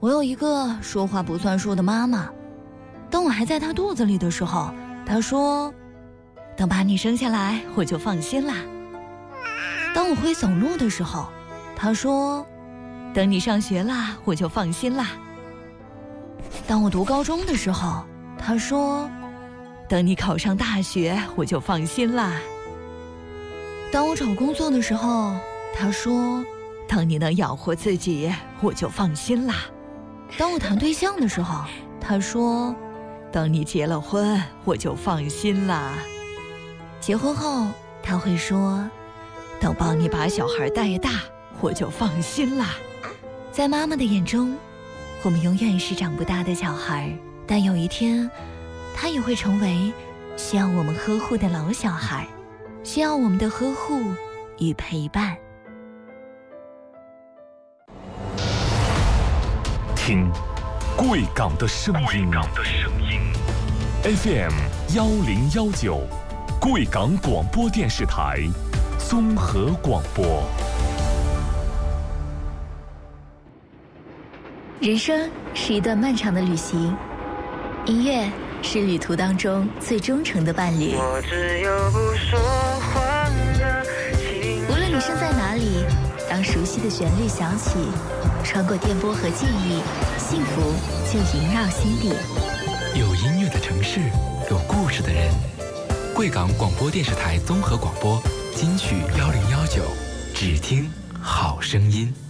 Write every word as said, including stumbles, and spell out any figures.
我有一个说话不算数的妈妈，当我还在她肚子里的时候，她说，等把你生下来我就放心啦。当我会走路的时候，她说，等你上学啦我就放心啦。当我读高中的时候，她说，等你考上大学我就放心啦。当我找工作的时候，她说，当你能养活自己我就放心啦。当我谈对象的时候，她说，等你结了婚我就放心啦。结婚后她会说，等帮你把小孩带大我就放心啦。在妈妈的眼中，我们永远是长不大的小孩，但有一天她也会成为需要我们呵护的老小孩，需要我们的呵护与陪伴。 听贵港的声音 ，F M 幺零幺九，贵港广播电视台综合广播。 人生是一段漫长的旅行，音乐是旅途当中最忠诚的伴侣。 我只有不说话的情无论你身在哪里，当熟悉的旋律响起，穿过电波和记忆，幸福就萦绕心底。 有音乐的城市，有故事的人。贵港广播电视台综合广播金曲幺零幺九，只听好声音。